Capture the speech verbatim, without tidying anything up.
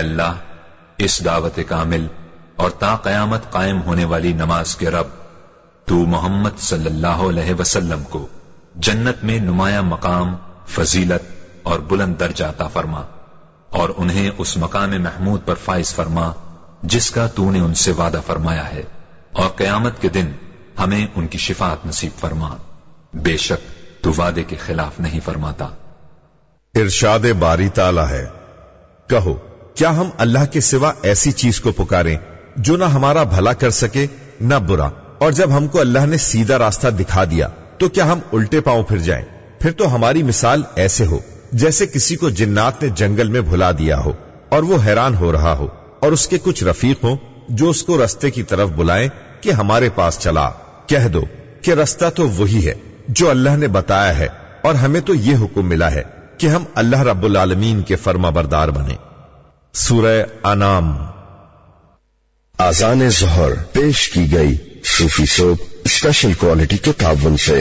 اللہ، اس دعوت کامل اور تا قیامت قائم ہونے والی نماز کے رب، تو محمد صلی اللہ علیہ وسلم کو جنت میں نمایاں مقام، فضیلت اور بلند درجہ عطا فرما، اور انہیں اس مقام محمود پر فائز فرما جس کا تو نے ان سے وعدہ فرمایا ہے، اور قیامت کے دن ہمیں ان کی شفاعت نصیب فرما، بے شک تو وعدے کے خلاف نہیں فرماتا۔ ارشاد باری تعالی ہے، کہو کیا ہم اللہ کے سوا ایسی چیز کو پکاریں جو نہ ہمارا بھلا کر سکے نہ برا، اور جب ہم کو اللہ نے سیدھا راستہ دکھا دیا تو کیا ہم الٹے پاؤں پھر جائیں؟ پھر تو ہماری مثال ایسے ہو جیسے کسی کو جنات نے جنگل میں بھلا دیا ہو اور وہ حیران ہو رہا ہو، اور اس کے کچھ رفیق ہوں جو اس کو رستے کی طرف بلائیں کہ ہمارے پاس چلا۔ کہہ دو کہ رستہ تو وہی ہے جو اللہ نے بتایا ہے، اور ہمیں تو یہ حکم ملا ہے کہ ہم اللہ رب العالمین کے فرما بردار بنیں۔ سورہ انعام۔ آذان ظہر پیش کی گئی صوفی صوب اسپیشل کوالٹی کے تعاون سے۔